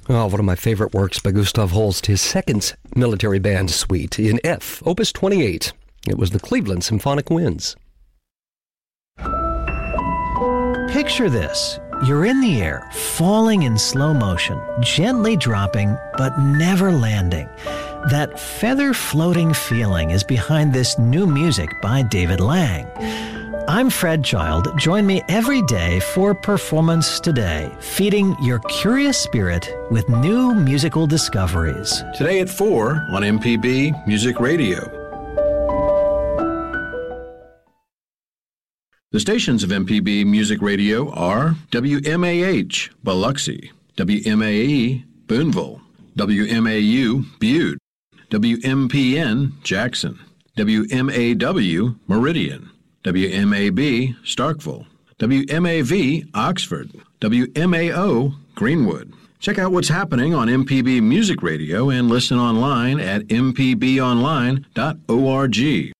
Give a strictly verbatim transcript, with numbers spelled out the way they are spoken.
Oh, one of my favorite works by Gustav Holst, his second military band suite in F, Opus twenty-eight. It was the Cleveland Symphonic Winds. Picture this. You're in the air, falling in slow motion, gently dropping, but never landing. That feather floating feeling is behind this new music by David Lang. I'm Fred Child. Join me every day for Performance Today, feeding your curious spirit with new musical discoveries. Today at four on M P B Music Radio. The stations of M P B Music Radio are W M A H, Biloxi, W M A E, Boonville, W M A U, Butte, W M P N, Jackson, W M A W, Meridian, W M A B, Starkville, W M A V, Oxford, W M A O, Greenwood. Check out what's happening on M P B Music Radio and listen online at m p b online dot org.